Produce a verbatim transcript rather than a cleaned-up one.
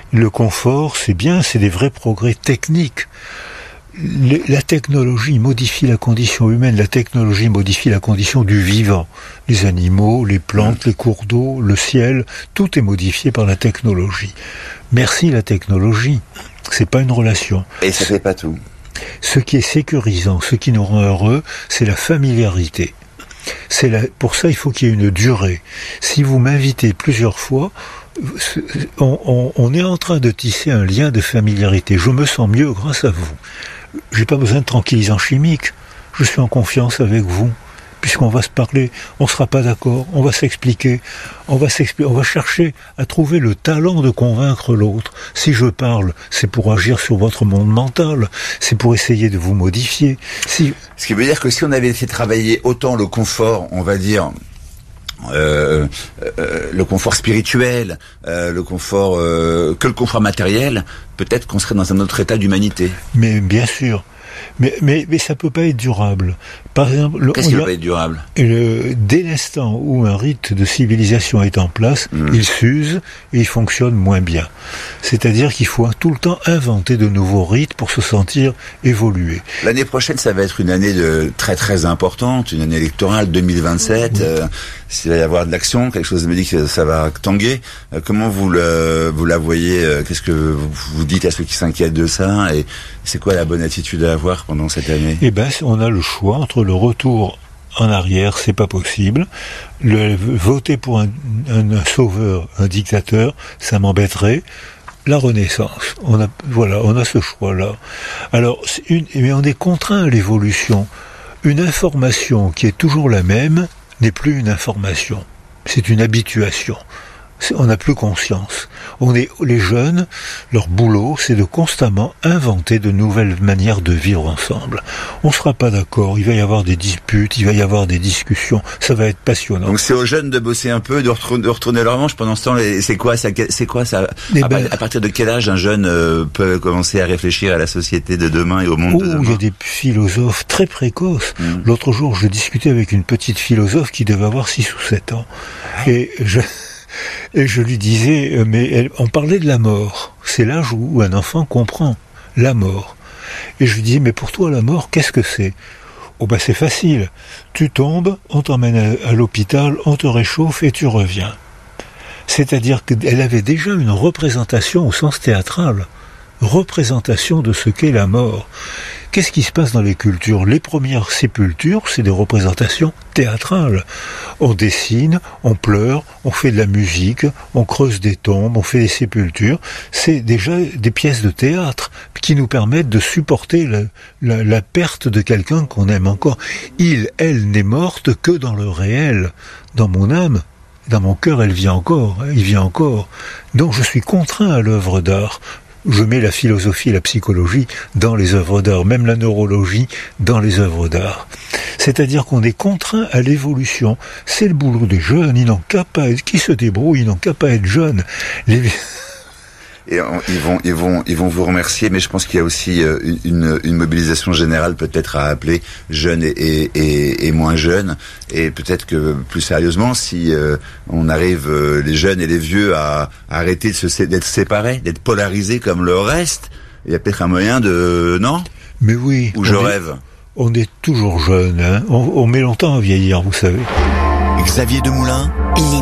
Le confort, c'est bien, c'est des vrais progrès techniques. Les, la technologie modifie la condition humaine, la technologie modifie la condition du vivant. Les animaux, les plantes, les cours d'eau, le ciel, tout est modifié par la technologie. Merci la technologie, c'est pas une relation. Et ça fait pas tout. Ce qui est sécurisant, ce qui nous rend heureux, c'est la familiarité. C'est la, pour ça, il faut qu'il y ait une durée. Si vous m'invitez plusieurs fois, on, on, on est en train de tisser un lien de familiarité. Je me sens mieux grâce à vous. J'ai pas besoin de tranquillisants chimiques. Je suis en confiance avec vous. Puisqu'on va se parler, on sera pas d'accord, on va s'expliquer, on va s'expliquer, on va chercher à trouver le talent de convaincre l'autre. Si je parle, c'est pour agir sur votre monde mental, c'est pour essayer de vous modifier. Si... Ce qui veut dire que si on avait fait travailler autant le confort, on va dire, euh, euh, le confort spirituel, euh, le confort euh, que le confort matériel, peut-être qu'on serait dans un autre état d'humanité. Mais bien sûr. Mais, mais, mais ça peut pas être durable. Par exemple, le, Qu'est-ce qui peut pas être durable ? le, Dès l'instant où un rite de civilisation est en place, mmh. il s'use et il fonctionne moins bien. C'est-à-dire qu'il faut tout le temps inventer de nouveaux rites pour se sentir évoluer. L'année prochaine, ça va être une année de très très importante, une année électorale deux mille vingt-sept. Oui. Euh, s'il va y avoir de l'action, quelque chose me dit que ça va tanguer. Euh, comment vous le vous la voyez ? euh, Qu'est-ce que vous, vous dites à ceux qui s'inquiètent de ça ? Et c'est quoi la bonne attitude à avoir pendant cette année ? Eh ben, on a le choix entre le retour en arrière, c'est pas possible. Le, voter pour un, un, un sauveur, un dictateur, ça m'embêterait. La Renaissance, on a, voilà, on a ce choix-là. Alors, une, mais on est contraint à l'évolution. Une information qui est toujours la même n'est plus une information. C'est une habituation. On n'a plus conscience. On est, les jeunes, leur boulot, c'est de constamment inventer de nouvelles manières de vivre ensemble. On ne sera pas d'accord, il va y avoir des disputes, il va y avoir des discussions, ça va être passionnant. Donc c'est aux jeunes de bosser un peu, de retourner, de retourner leur manche pendant ce temps. C'est quoi ça, c'est quoi ça eh à, ben, à partir de quel âge un jeune euh, peut commencer à réfléchir à la société de demain et au monde oh, de demain ? Il y a des philosophes très précoces. Mmh. L'autre jour, je discutais avec une petite philosophe qui devait avoir six ou sept ans. Ouais. Et je... Et je lui disais, mais elle, on parlait de la mort. C'est l'âge où un enfant comprend la mort. Et je lui disais, mais pour toi, la mort, qu'est-ce que c'est ? Oh ben c'est facile. Tu tombes, on t'emmène à, à l'hôpital, on te réchauffe et tu reviens. C'est-à-dire qu'elle avait déjà une représentation au sens théâtral. Représentation de ce qu'est la mort. Qu'est-ce qui se passe dans les cultures ? Les premières sépultures, c'est des représentations théâtrales. On dessine, on pleure, on fait de la musique, on creuse des tombes, on fait des sépultures. C'est déjà des pièces de théâtre qui nous permettent de supporter la, la, la perte de quelqu'un qu'on aime encore. Il, elle n'est morte que dans le réel, dans mon âme. Dans mon cœur, elle vit encore, il vit encore. Donc je suis contraint à l'œuvre d'art. Je mets la philosophie et la psychologie dans les œuvres d'art, même la neurologie dans les œuvres d'art. C'est-à-dire qu'on est contraint à l'évolution. C'est le boulot des jeunes, ils n'ont qu'à pas être, qui se débrouillent, ils n'ont qu'à pas être jeunes. Les... Et on, ils vont, ils vont, ils vont vous remercier, mais je pense qu'il y a aussi une, une mobilisation générale peut-être à appeler jeunes et, et, et, et moins jeunes, et peut-être que plus sérieusement, si euh, on arrive euh, les jeunes et les vieux à, à arrêter de se, d'être séparés, d'être polarisés comme le reste, il y a peut-être un moyen de non ? Mais oui. Ou je est, rêve. On est toujours jeunes, hein. On, on met longtemps à vieillir, vous savez. Xavier Demoulin.